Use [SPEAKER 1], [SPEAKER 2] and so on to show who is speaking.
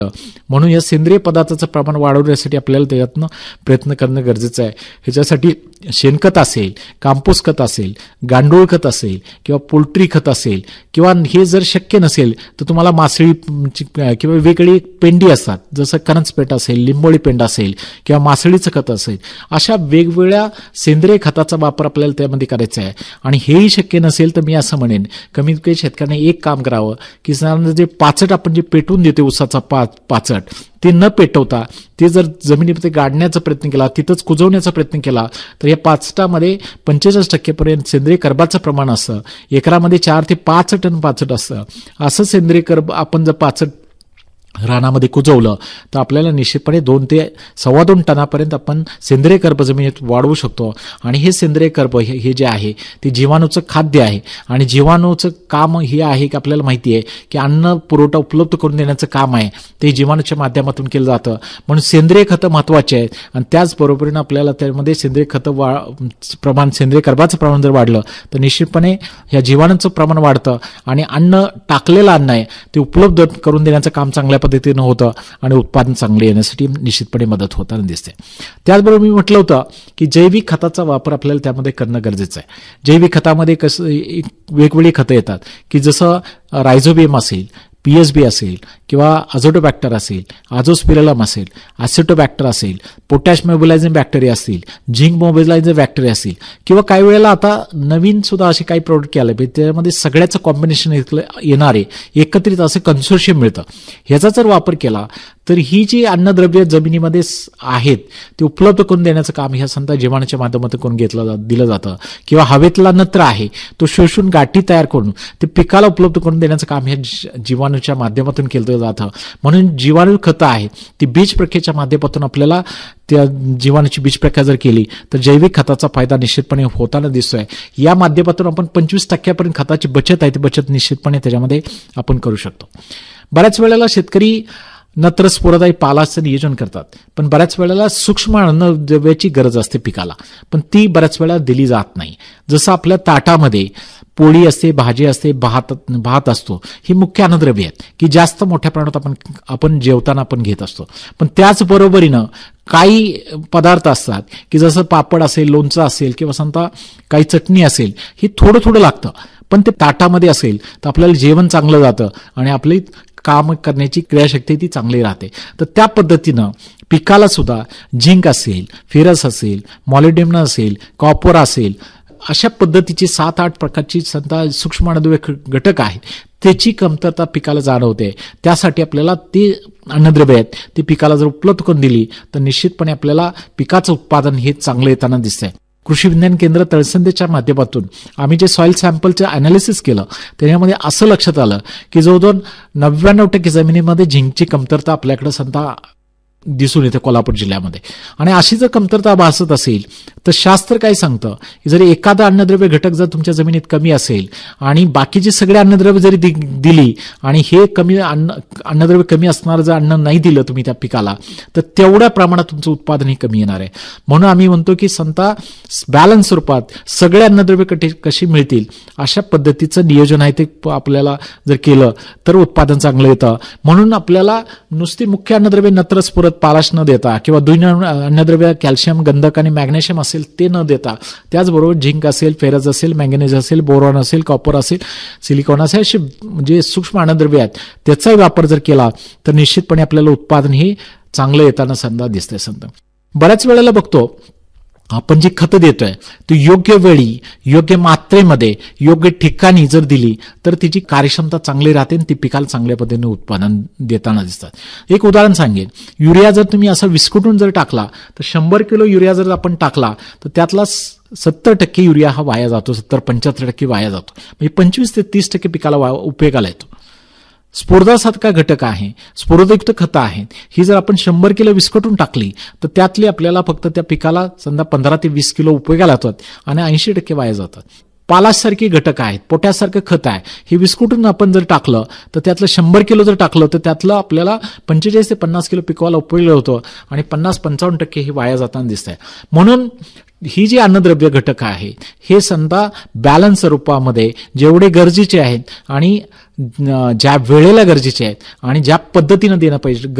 [SPEAKER 1] म्हणून या सेंद्रिय पदार्थाचं प्रमाण वाढवण्यासाठी आपल्याला त्याच्यातनं प्रयत्न करणं गरजेचं आहे. ह्याच्यासाठी शेणखत असेल, कंपोस्ट खत असेल, गांडूळ खत असेल किंवा पोल्ट्री खत असेल किंवा हे जर शक्य नसेल तर तुम्हाला मासळी किंवा वेगवेगळी पेंडी असतात, जसं करंजपेट असेल, लिंबोळी पेंड असेल किंवा मासळीचं खत असेल, अशा वेगवेगळ्या सेंद्रिय खताचा वापर आपल्याला त्यामध्ये करायचा आहे. आणि हेही शक्य नसेल तर मी असं म्हणेन कमीत कमी शेतकऱ्यांनी एक काम करावं की जे पाचट आपण जे पेटवून देतो ऊसाचा पाचट ते न पेटवता ते जर जमिनीमध्ये गाडण्याचा प्रयत्न केला, तिथंच कुजवण्याचा प्रयत्न केला तर या पाचटामध्ये 45% सेंद्रिय कर्बाचं प्रमाण असतं. एकरामध्ये 4 ते 5 टन पाचट असतं. असं सेंद्रिय कर्ब आपण जर पाचट रानामध्ये कुजवलं तर आपल्याला निश्चितपणे 2 ते 2.25 टनापर्यंत आपण सेंद्रिय कर्ब जमिनीत वाढवू शकतो. आणि हे सेंद्रिय कर्ब हे जे आहे ते जीवाणूचं खाद्य आहे. आणि जीवाणूचं काम हे आहे की आपल्याला माहिती आहे की अन्न पुरवठा उपलब्ध करून देण्याचं काम आहे ते जीवाणूच्या माध्यमातून केलं जातं. म्हणून सेंद्रिय खतं महत्वाचे आहेत. आणि त्याचबरोबरीनं आपल्याला त्यामध्ये सेंद्रिय खतं प्रमाण, सेंद्रिय कर्बाचं प्रमाण जर वाढलं तर निश्चितपणे ह्या जीवाणूंचं प्रमाण वाढतं आणि अन्न टाकलेलं अन्न आहे ते उपलब्ध करून देण्याचं काम चांगल्या पद्धतीनं होतं आणि उत्पादन चांगले येण्यासाठी निश्चितपणे मदत होताना दिसते. त्याचबरोबर मी म्हटलं होतं की जैविक खताचा वापर आपल्याला त्यामध्ये करणं गरजेचं आहे. जैविक खतामध्ये कसं वेगवेगळी खतं येतात की जसं रायझोबियम असेल, पीएसबी असेल किंवा अझोटोबॅक्टर असेल, आझोस्पिरलम असेल, ॲसिटोबॅक्टर असेल, पोटॅश मोबिलायझिंग बॅक्टेरिया असतील, झिंक मोबिलायझिंग बॅक्टेरिया असतील किंवा काही वेळेला आता नवीन सुद्धा असे काही प्रोडक्ट आले त्यामध्ये सगळ्याचं कॉम्बिनेशन येणारे एकत्रित असं कन्सोर्शियम मिळतं. ह्याचा जर वापर केला तर ही जी अन्नद्रव्य जमिनीमध्ये आहेत ते उपलब्ध करून देण्याचं काम ह्या संत जीवाणूच्या माध्यमातून दिलं जातं. किंवा हवेतला नत्र आहे तो शोषून गाठी तयार करून ते पिकाला उपलब्ध करून देण्याचं काम ह्या जीवाणूच्या माध्यमातून केलं जातं. म्हणून जीवाणू खतं आहे ती बीज प्रक्रियेच्या माध्यमातून आपल्याला त्या जीवाणूची बीज प्रक्रिया जर केली तर जैविक खताचा फायदा निश्चितपणे होताना दिसतोय. या माध्यमातून आपण 25% खताची बचत आहे ती बचत निश्चितपणे त्याच्यामध्ये आपण करू शकतो. बऱ्याच वेळेला शेतकरी नत्र स्फोरदायी पालाचं नियोजन करतात, पण बऱ्याच वेळेला सूक्ष्म अन्नद्रव्याची गरज असते पिकाला, पण ती बऱ्याच वेळा दिली जात नाही. जसं आपल्या ताटामध्ये पोळी असते, भाजी असते, भात असतो, ही मुख्य अन्नद्रव्य आहेत की जास्त मोठ्या प्रमाणात आपण जेवताना आपण घेत असतो. पण त्याचबरोबरीनं काही पदार्थ असतात की जसं पापड असेल, लोणचं असेल किंवा समजा काही चटणी असेल, ही थोडं थोडं लागतं, पण ते ताटामध्ये असेल तर आपल्याला जेवण चांगलं जातं आणि आपली काम करण्याची क्रियाशक्ती ती चांगली राहते. तर त्या पद्धतीनं पिकाला सुद्धा झिंक असेल, फेरस असेल, मॉलिब्डेनम असेल, कॉपर असेल, अशा पद्धतीची 7-8 प्रकारची सूक्ष्म अन्नद्रव्य घटक आहेत त्याची कमतरता पिकाला जाणवते. त्यासाठी आपल्याला ते अन्नद्रव्य आहेत ते पिकाला जर उपलब्ध करून दिली तर निश्चितपणे आपल्याला पिकाचं उत्पादन हे चांगलं येताना दिसतंय. कृषी विज्ञान केंद्र तळसंदेच्या माध्यमातून आम्ही जे सॉइल सॅम्पलचं अनालिसिस केलं त्याच्यामध्ये असं लक्षात आलं की जवळजवळ 99% जमिनीमध्ये झिंकची कमतरता आपल्याकडे सध्या दिसून येते कोल्हापूर जिल्ह्यामध्ये. आणि अशी जर कमतरता भासत असेल तर शास्त्र काय सांगतं की जरी एखादा अन्नद्रव्य घटक जर तुमच्या जमिनीत कमी असेल आणि बाकीचे सगळे अन्नद्रव्य जरी दिली आणि हे कमी अन्नद्रव्य कमी असणारं जर अन्न नाही दिलं तुम्ही त्या पिकाला तर तेवढ्या प्रमाणात तुमचं उत्पादनही कमी येणार आहे. म्हणून आम्ही म्हणतो की संता बॅलन्स स्वरूपात सगळे अन्नद्रव्य कशी मिळतील अशा पद्धतीचं नियोजन आहे ते आपल्याला जर केलं तर उत्पादन चांगलं येतं. म्हणून आपल्याला नुसती मुख्य अन्नद्रव्य नत्र स्फुरद पालाश न देता किंवा दुय्यम अन्नद्रव्य कॅल्शियम, गंधक आणि मॅग्नेशियम असेल ते न देता त्याचबरोबर झिंक असेल, फेरस असेल, मॅंगनीज असेल, बोरॉन असेल, कॉपर असेल, सिलिकॉन असेल असे जे सूक्ष्म अन्नद्रव्य आहेत त्याचाही वापर जर केला तर निश्चितपणे आपल्याला उत्पादन हे चांगलं येताना संधा दिसतंय. संत बऱ्याच वेळेला बघतो आपण जी खतं देतोय ती योग्य वेळी, योग्य मात्रेमध्ये, योग्य ठिकाणी जर दिली तर तिची कार्यक्षमता चांगली राहते आणि ती पिकाला चांगल्या पद्धतीने उत्पादन देताना दिसतात. एक उदाहरण सांगेन, युरिया जर तुम्ही असं विस्कटून जर टाकला तर 100 किलो युरिया जर आपण टाकला तर त्यातला 70% युरिया हा वाया जातो, 70-75% वाया जातो. म्हणजे 25 ते 30% पिकाला उपयोगाला येतो. स्फुरदासारखा घटक आहे, स्फुरदयुक्त खतं आहेत, ही जर आपण 100 किलो विस्कटून टाकली तर त्यातली आपल्याला फक्त त्या पिकाला समजा 15 ते 20 किलो उपयोगाला येतात आणि 80% वाया जातात. पालाशसारखी घटक आहेत, पोटॅशसारखं खत आहे, हे विस्कटून आपण जर टाकलं तर त्यातलं 100 किलो जर टाकलं तर त्यातलं आपल्याला 45 ते 50 किलो पिकवायला उपयोगी होतं आणि 50-55% हे वाया जाताना दिसतंय. म्हणून ही जी अन्नद्रव्य घटक आहे हे समजा बॅलन्स स्वरूपामध्ये जेवढे गरजेचे आहेत आणि ज्या वेळेला गरजेचे आहेत आणि ज्या पद्धतीनं देणं पाहिजे